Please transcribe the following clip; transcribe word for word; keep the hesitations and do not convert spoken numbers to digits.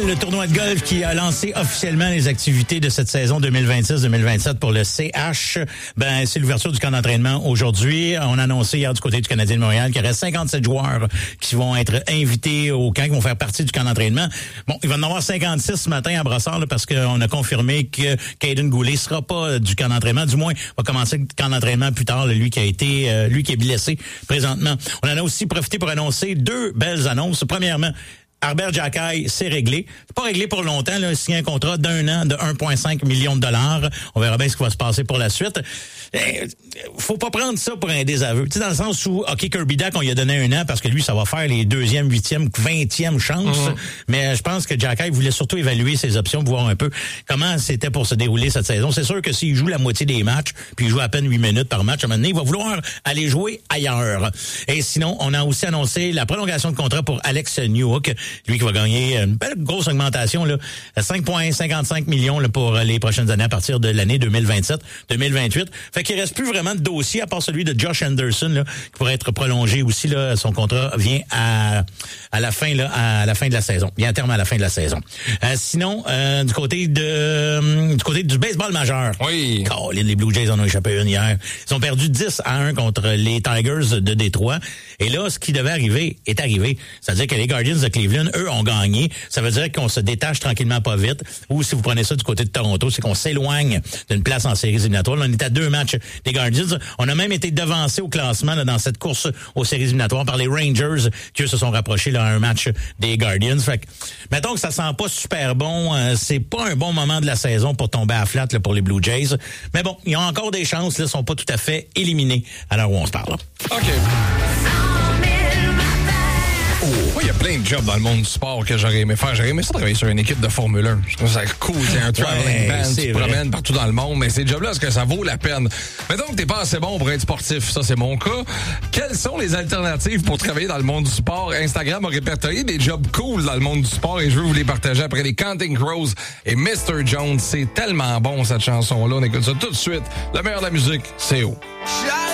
le tournoi de golf qui a lancé officiellement les activités de cette saison deux mille vingt-six deux mille vingt-sept pour le C H. Ben, c'est l'ouverture du camp d'entraînement aujourd'hui. On a annoncé hier du côté du Canadien de Montréal qu'il y aurait cinquante-sept joueurs qui vont être invités au camp, qui vont faire partie du camp d'entraînement. Bon, il va en avoir cinquante-six ce matin à Brossard, là, parce qu'on a confirmé que Caden Goulet sera pas du camp d'entraînement. Du moins, va commencer le camp d'entraînement plus tard, là, lui qui a été, euh, lui qui est blessé présentement. On en a aussi profité pour annoncer deux belles annonces. Premièrement, Arber Xhekaj, c'est réglé. C'est pas réglé pour longtemps, là. Il a signé un contrat d'un an de un virgule cinq million de dollars. On verra bien ce qui va se passer pour la suite. Eh, faut pas prendre ça pour un désaveu. Tu sais, dans le sens où, OK, Kirby Dach, on lui a donné un an parce que lui, ça va faire les deuxième, huitième, vingtième chances. Mm-hmm. Mais je pense que Xhekaj voulait surtout évaluer ses options, voir un peu comment c'était pour se dérouler cette saison. C'est sûr que s'il joue la moitié des matchs, puis il joue à peine huit minutes par match, à un moment donné, il va vouloir aller jouer ailleurs. Et sinon, on a aussi annoncé la prolongation de contrat pour Alex Newhook. Lui qui va gagner une belle grosse augmentation, là, cinq virgule cinquante-cinq millions là, pour les prochaines années à partir de l'année deux mille vingt-sept deux mille vingt-huit. Fait qu'il reste plus vraiment de dossier à part celui de Josh Anderson là, qui pourrait être prolongé aussi. Là, son contrat vient à à la fin là, à la fin de la saison. Vient à terme à la fin de la saison. Euh, sinon, euh, du côté de euh, du côté du baseball majeur. Oui. Oh, les Blue Jays en ont échappé une hier. Ils ont perdu dix à un contre les Tigers de Détroit. Et là, ce qui devait arriver est arrivé. C'est-à-dire que les Guardians de Cleveland, eux, ont gagné. Ça veut dire qu'on se détache tranquillement pas vite. Ou si vous prenez ça du côté de Toronto, c'est qu'on s'éloigne d'une place en séries éliminatoires. Là, on est à deux matchs des Guardians. On a même été devancé au classement là, dans cette course aux séries éliminatoires par les Rangers qui eux, se sont rapprochés là, à un match des Guardians. Fait que, mettons que ça sent pas super bon. Euh, c'est pas un bon moment de la saison pour tomber à flat là, pour les Blue Jays. Mais bon, ils ont encore des chances. Ils sont pas tout à fait éliminés à l'heure où on se parle. OK. Oh, il y a plein de jobs dans le monde du sport que j'aurais aimé faire. J'aurais aimé ça travailler sur une équipe de Formule un. Je trouve ça cool. C'est un traveling ouais, band, tu te vrai. promènes partout dans le monde. Mais ces jobs-là, est-ce que ça vaut la peine? Mais donc, t'es pas assez bon pour être sportif. Ça, c'est mon cas. Quelles sont les alternatives pour travailler dans le monde du sport? Instagram a répertorié des jobs cool dans le monde du sport et je veux vous les partager après les Counting Crows et mister Jones. C'est tellement bon, cette chanson-là. On écoute ça tout de suite. Le meilleur de la musique, c'est où?